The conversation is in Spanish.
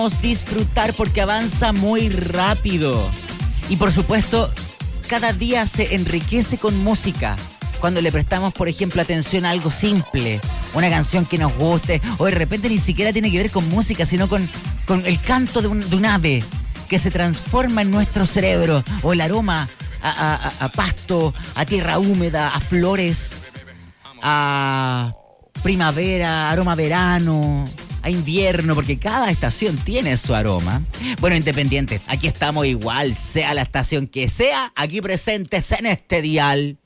disfrutar porque avanza muy rápido. Y por supuesto, cada día se enriquece con música. Cuando le prestamos, por ejemplo, atención a algo simple, una canción que nos guste, o de repente ni siquiera tiene que ver con música, sino con el canto de un ave que se transforma en nuestro cerebro, o el aroma a pasto, a tierra húmeda, a flores, a primavera, aroma a verano, a invierno, porque cada estación tiene su aroma. Bueno, independiente, aquí estamos igual, sea la estación que sea, aquí presentes en este dial.